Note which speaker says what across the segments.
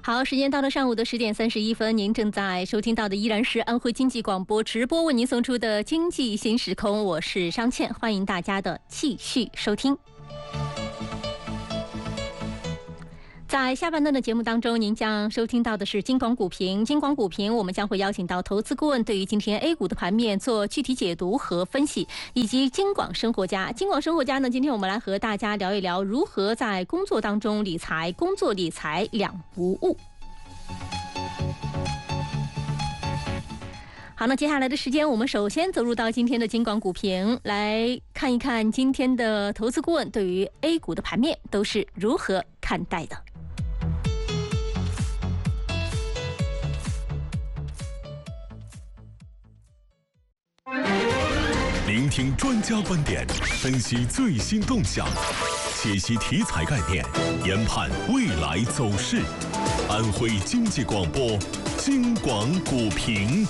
Speaker 1: 好，时间到了上午的10:31，您正在收听到的依然是安徽经济广播直播为您送出的经济新时空，我是商倩，欢迎大家的继续收听。在下半段的节目当中，您将收听到的是金广股评。金广股评，我们将会邀请到投资顾问对于今天 A 股的盘面做具体解读和分析，以及金广生活家。金广生活家呢，今天我们来和大家聊一聊如何在工作当中理财，工作理财两不误。好，那接下来的时间，我们首先走入到今天的金广股评，来看一看今天的投资顾问对于 A 股的盘面都是如何看待的。
Speaker 2: 聆听专家观点，分析最新动向，解析题材概念，研判未来走势。安徽经济广播，金广股评。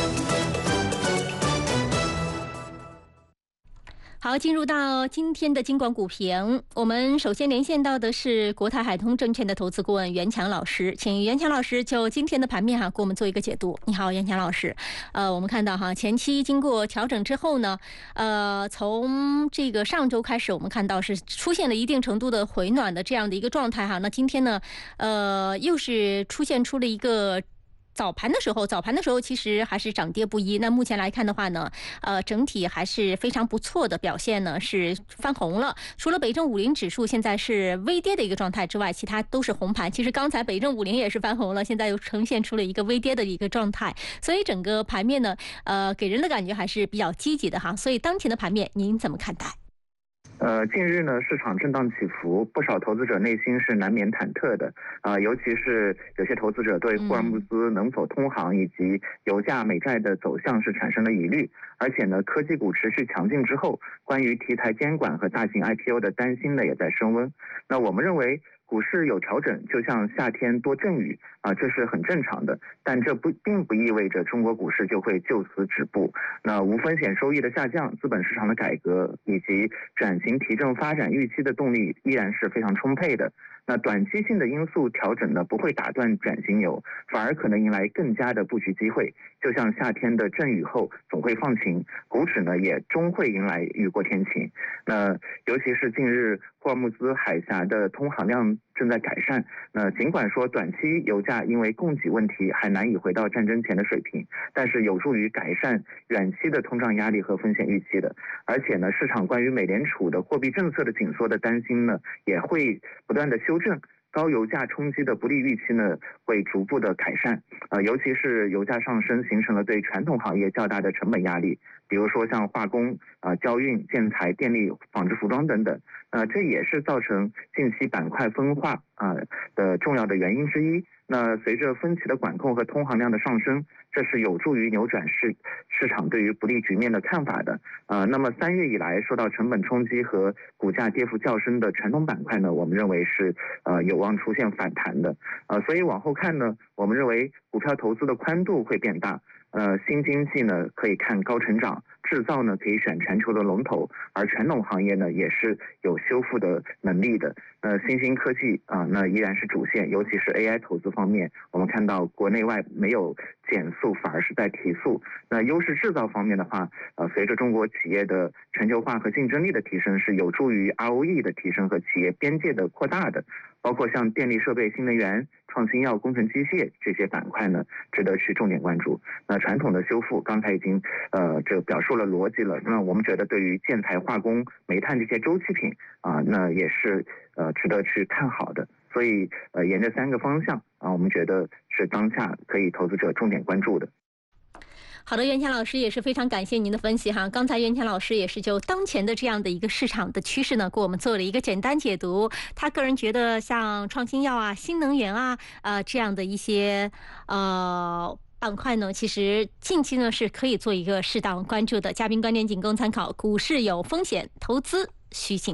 Speaker 1: 好，进入到今天的金广股评，我们首先连线到的是国泰海通证券的投资顾问袁强老师，请袁强老师就今天的盘面给我们做一个解读。你好，袁强老师。我们看到前期经过调整之后呢，从这个上周开始，我们看到是出现了一定程度的回暖的这样的一个状态那今天呢，又是出现出了一个。早盘的时候其实还是涨跌不一。那目前来看的话呢，整体还是非常不错的表现呢，是翻红了。除了北证50指数现在是微跌的一个状态之外，其他都是红盘。其实刚才北证50也是翻红了，现在又呈现出了一个微跌的一个状态。所以整个盘面呢，给人的感觉还是比较积极的所以当前的盘面您怎么看待？
Speaker 3: 近日呢，市场震荡起伏，不少投资者内心是难免忐忑的尤其是有些投资者对霍尔木兹能否通航以及油价美债的走向是产生了疑虑，而且呢，科技股持续强劲之后，关于题材监管和大型 IPO 的担心呢也在升温。那我们认为股市有调整，就像夏天多阵雨这是很正常的，但这并不意味着中国股市就会就此止步。那无风险收益的下降、资本市场的改革以及转型提振发展预期的动力依然是非常充沛的。那短期性的因素调整呢，不会打断转型流，反而可能迎来更加的布局机会。就像夏天的阵雨后总会放晴，股指呢也终会迎来雨过天晴。那尤其是近日霍尔木兹海峡的通航量正在改善，那尽管说短期油价因为供给问题还难以回到战争前的水平，但是有助于改善远期的通胀压力和风险预期的。而且呢，市场关于美联储的货币政策的紧缩的担心呢，也会不断的修正。高油价冲击的不利预期呢，会逐步的改善尤其是油价上升形成了对传统行业较大的成本压力，比如说像化工交运、建材、电力、纺织服装等等这也是造成近期板块分化的重要的原因之一。那随着分歧的管控和通航量的上升，这是有助于扭转市场对于不利局面的看法的那么3月以来受到成本冲击和股价跌幅较深的传统板块呢，我们认为是有望出现反弹的所以往后看呢，我们认为股票投资的宽度会变大新经济呢可以看高成长，制造呢可以选全球的龙头，而传统行业呢也是有修复的能力的新兴科技那依然是主线，尤其是 AI 投资方面，我们看到国内外没有减速，反而是在提速。那优势制造方面的话随着中国企业的全球化和竞争力的提升，是有助于 ROE 的提升和企业边界的扩大的，包括像电力设备、新能源、创新药、工程机械这些板块呢，值得去重点关注。那传统的修复刚才已经这表述了逻辑了，那我们觉得对于建材、化工、煤炭这些周期品那也是值得去看好的。所以沿着3个方向我们觉得是当下可以投资者重点关注的。
Speaker 1: 好的，袁强老师也是非常感谢您的分析刚才袁强老师也是就当前的这样的一个市场的趋势呢，给我们做了一个简单解读。他个人觉得像创新药新能源这样的一些板块呢，其实近期呢是可以做一个适当关注的。嘉宾观点仅供参考，股市有风险，投资需谨。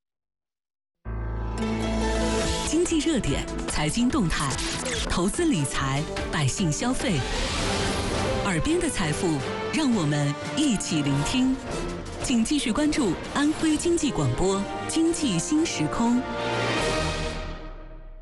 Speaker 4: 经济热点、财经动态、投资理财、百姓消费，耳边的财富，让我们一起聆听。请继续关注安徽经济广播《经济新时空》。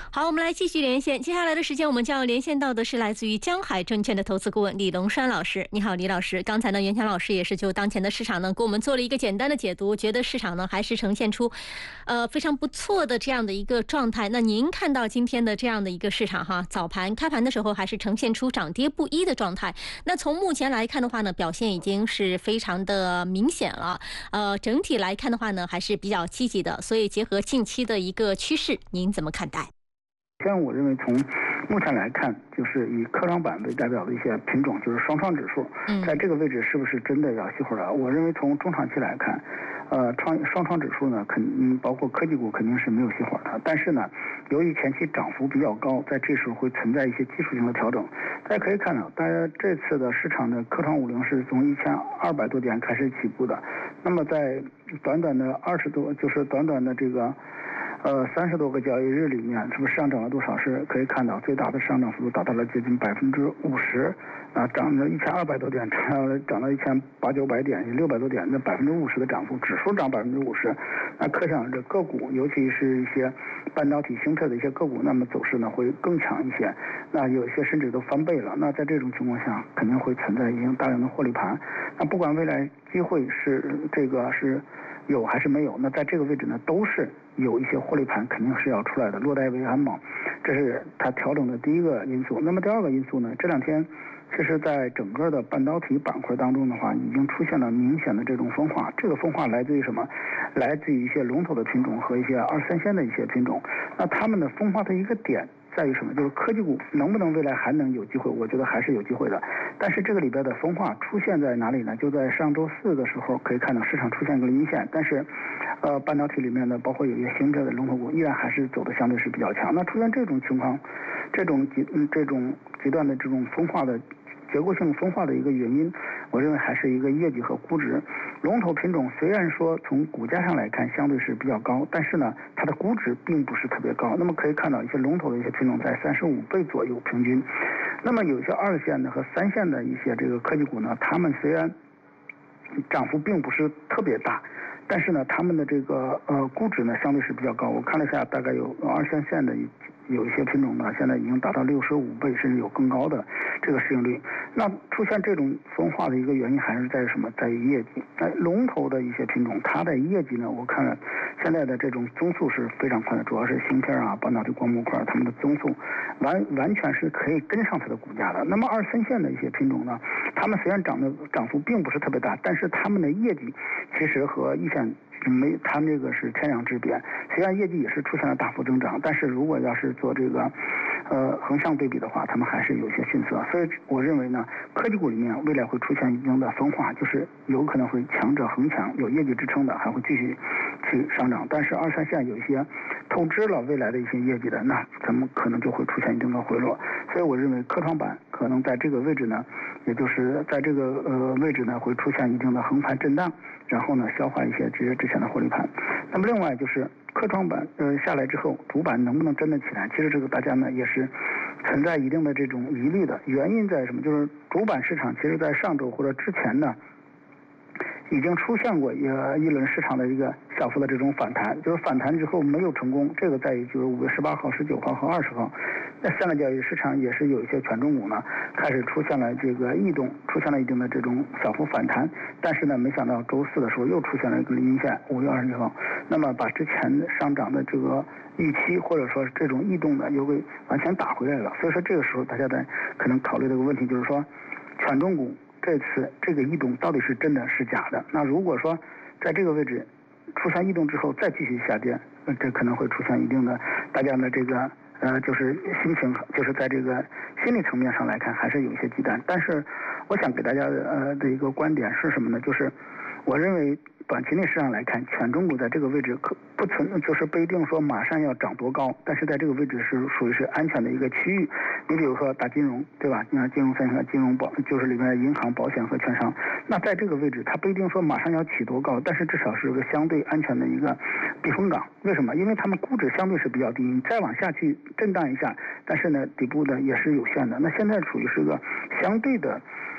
Speaker 1: 好，我们来继续连线。接下来的时间，我们将要连线到的是来自于江海证券的投资顾问李龙山老师。你好，李老师。刚才呢，袁强老师也是就当前的市场呢，给我们做了一个简单的解读，觉得市场呢还是呈现出，非常不错的这样的一个状态。那您看到今天的这样的一个市场哈，早盘开盘的时候还是呈现出涨跌不一的状态。那从目前来看的话呢，表现已经是非常的明显了。整体来看的话呢，还是比较积极的。所以结合近期的一个趋势，您怎么看待？
Speaker 5: 我认为从目前来看，就是以科创板为代表的一些品种，就是双创指数，在这个位置是不是真的要熄火了？我认为从中长期来看，双创指数呢，包括科技股肯定是没有熄火的。但是呢，由于前期涨幅比较高，在这时候会存在一些技术性的调整。大家可以看到，大家这次的市场的科创50是从1200多点开始起步的，那么在短短的20多，就是短短的这个。30多个交易日里面，是不是上涨了多少？是可以看到最大的上涨幅度达到了接近50%，涨了1200多点，涨了1800、900点，也600多点，那50%的涨幅，指数涨50%，那可想这个股，尤其是一些半导体芯片的一些个股，那么走势呢会更强一些，那有一些甚至都翻倍了。那在这种情况下，肯定会存在一定大量的获利盘。那不管未来机会是这个是有还是没有，那在这个位置呢，都是有一些获利盘肯定是要出来的，落袋为安嘛，这是它调整的第一个因素。那么第二个因素呢，这两天其实在整个的半导体板块当中的话，已经出现了明显的这种分化。这个分化来自于什么？来自于一些龙头的品种和一些2、3线的一些品种。那它们的分化的一个点在于什么？就是科技股能不能未来还能有机会？我觉得还是有机会的。但是这个里边的分化出现在哪里呢？就在上周4的时候，可以看到市场出现一个阴线，但是，半导体里面的包括有一些芯片的龙头股依然还是走的相对是比较强。那出现这种情况，这种极端的这种分化的结构性分化的一个原因，我认为还是一个业绩和估值。龙头品种虽然说从股价上来看相对是比较高，但是呢，它的估值并不是特别高。那么可以看到一些龙头的一些品种在35倍左右平均。那么有些2线的和3线的一些这个科技股呢，它们虽然涨幅并不是特别大，但是呢，他们的这个估值呢相对是比较高。我看了一下，大概有2、3线的有一些品种呢，现在已经达到65倍，甚至有更高的这个市盈率。那出现这种分化的一个原因还是在于什么？在于业绩。龙头的一些品种，它的业绩呢，我看了现在的这种增速是非常快的，主要是芯片啊、半导体光模块，它们的增速完全是可以跟上它的股价的。那么2、3线的一些品种呢，它们虽然涨幅并不是特别大，但是它们的业绩其实和一线它这个是天壤之别。虽然业绩也是出现了大幅增长，但是如果要是做这个横向对比的话，他们还是有些逊色。所以我认为呢，科技股里面未来会出现一定的分化，就是有可能会强者恒强，有业绩支撑的还会继续去上涨。但是2、3线有一些透支了未来的一些业绩的，那咱们可能就会出现一定的回落。所以我认为科创板可能在这个位置呢，也就是在这个位置呢会出现一定的横盘震荡，然后呢消化一些之前的获利盘。那么另外就是科创板下来之后，主板能不能真的起来？其实这个大家呢也是存在一定的这种疑虑的。原因在什么？就是主板市场其实在上周或者之前呢，已经出现过一轮市场的一个小幅的这种反弹，就是反弹之后没有成功。这个在于就是5月18号、19号和20号，那3个交易市场也是有一些权重股呢开始出现了这个异动，出现了一定的这种小幅反弹。但是呢，没想到周4的时候又出现了一个阴线，5月21号，那么把之前上涨的这个预期或者说这种异动呢又给完全打回来了。所以说这个时候大家在可能考虑这个问题，就是说权重股这次这个异动到底是真的是假的？那如果说在这个位置出现异动之后再继续下跌，这可能会出现一定的大家的这个就是心情，就是在这个心理层面上来看还是有一些忌惮。但是我想给大家的一个观点是什么呢？就是我认为短期内市场来看，权重股在这个位置就是不一定说马上要涨多高，但是在这个位置是属于是安全的一个区域。你比如说大金融，对吧？你看金融分和金融就是里面的银行、保险和券商，那在这个位置它不一定说马上要起多高，但是至少是个相对安全的一个避风港。为什么？因为它们估值相对是比较低，你再往下去震荡一下，但是呢底部的也是有限的。那现在处于是个相对的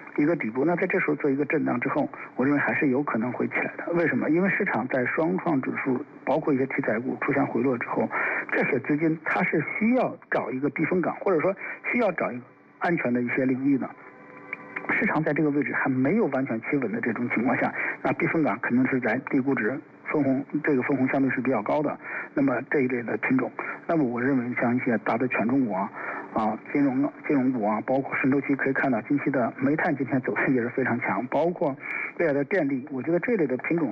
Speaker 5: 一个底部。那在这时候做一个震荡之后，我认为还是有可能会起来的。为什么？因为市场在双创指数包括一些题材股出现回落之后，这些资金它是需要找一个避风港，或者说需要找一个安全的一些领域的。市场在这个位置还没有完全企稳的这种情况下，那避风港肯定是在低估值、分红，这个分红相对是比较高的。那么这一类的品种，那么我认为像一些大的权重股金融股包括顺周期，可以看到近期的煤炭今天走势也是非常强，包括未来的电力，我觉得这类的品种